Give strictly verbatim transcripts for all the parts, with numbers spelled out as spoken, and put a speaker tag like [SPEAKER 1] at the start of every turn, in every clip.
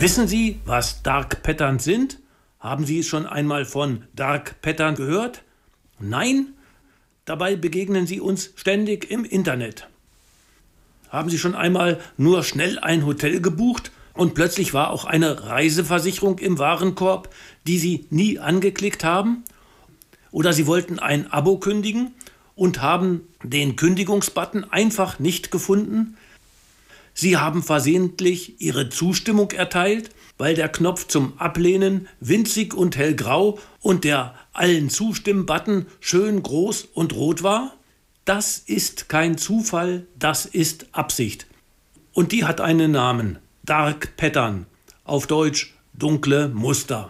[SPEAKER 1] Wissen Sie, was Dark Patterns sind? Haben Sie schon einmal von Dark Pattern gehört? Nein? Dabei begegnen sie uns ständig im Internet. Haben Sie schon einmal nur schnell ein Hotel gebucht und plötzlich war auch eine Reiseversicherung im Warenkorb, die Sie nie angeklickt haben? Oder Sie wollten ein Abo kündigen und haben den Kündigungsbutton einfach nicht gefunden? Sie haben versehentlich Ihre Zustimmung erteilt, weil der Knopf zum Ablehnen winzig und hellgrau und der Allen zustimmen-Button schön groß und rot war? Das ist kein Zufall, das ist Absicht. Und die hat einen Namen: Dark Pattern, auf Deutsch dunkle Muster.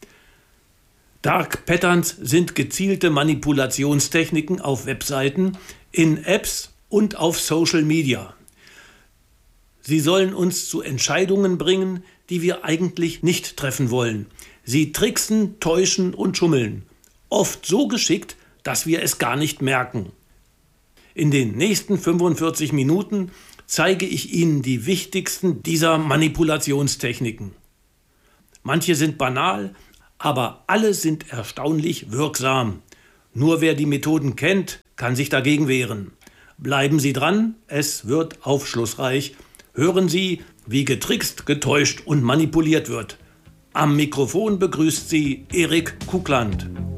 [SPEAKER 1] Dark Patterns sind gezielte Manipulationstechniken auf Webseiten, in Apps und auf Social Media. Sie sollen uns zu Entscheidungen bringen, die wir eigentlich nicht treffen wollen. Sie tricksen, täuschen und schummeln. Oft so geschickt, dass wir es gar nicht merken. In den nächsten fünfundvierzig Minuten zeige ich Ihnen die wichtigsten dieser Manipulationstechniken. Manche sind banal, aber alle sind erstaunlich wirksam. Nur wer die Methoden kennt, kann sich dagegen wehren. Bleiben Sie dran, es wird aufschlussreich. Hören Sie, wie getrickst, getäuscht und manipuliert wird. Am Mikrofon begrüßt Sie Erik Kukland.